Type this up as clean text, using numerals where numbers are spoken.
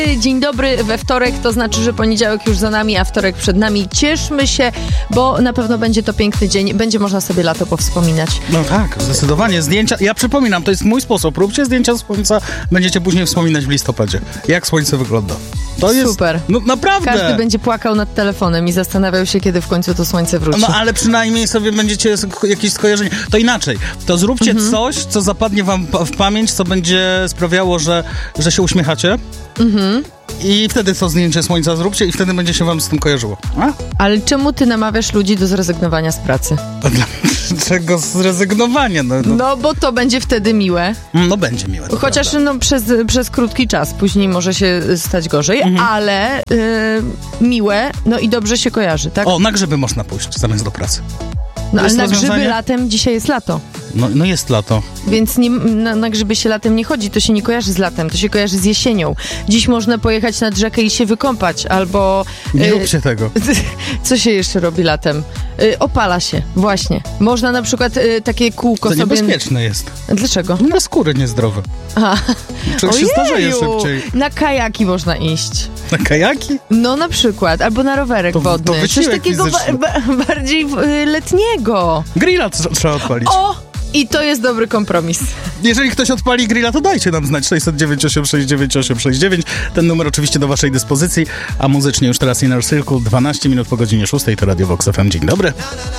Dzień dobry we wtorek, to znaczy, że poniedziałek już za nami, a wtorek przed nami. Cieszmy się, bo na pewno będzie to piękny dzień. Będzie można sobie lato powspominać. No tak, zdecydowanie. Zdjęcia, ja przypominam, to jest mój sposób. Róbcie zdjęcia słońca, będziecie później wspominać w listopadzie, jak słońce wygląda. To jest... Super. No naprawdę. Każdy będzie płakał nad telefonem i zastanawiał się, kiedy w końcu to słońce wróci. No ale przynajmniej sobie będziecie jakieś skojarzenie. To inaczej. To zróbcie coś, co zapadnie wam w pamięć, co będzie sprawiało, że się uśmiechacie. I wtedy to zdjęcie słońca zróbcie i wtedy będzie się wam z tym kojarzyło. A? Ale czemu ty namawiasz ludzi do zrezygnowania z pracy? Dlaczego zrezygnowanie? No bo to będzie wtedy miłe. No będzie miłe. Chociaż prawda. przez krótki czas, później może się stać gorzej, ale miłe, no i dobrze się kojarzy, tak? O, na grzyby można pójść zamiast do pracy. No ale jest na grzyby rozwiązanie? latem, dzisiaj jest lato. No jest lato. Więc na grzyby się latem nie chodzi, to się nie kojarzy z latem, to się kojarzy z jesienią. Dziś można pojechać nad rzekę i się wykąpać, albo... Nie róbcie tego. Co się jeszcze robi latem? Opala się, właśnie. Można na przykład takie kółko To sobie... niebezpieczne jest. Dlaczego? Na skóry niezdrowe. Aha. Człowiek się starzeje szybciej. Na kajaki można iść. Na kajaki? No na przykład, albo na rowerek wodny. to Coś wysiłek takiego fizyczny. bardziej letniego. Grilla trzeba odpalić. O! I to jest dobry kompromis. Jeżeli ktoś odpali grilla, to dajcie nam znać. 609 869 869. Ten numer oczywiście do waszej dyspozycji. A muzycznie już teraz Inner Circle. 12 minut po godzinie 6. To Radio Vox FM. Dzień dobry.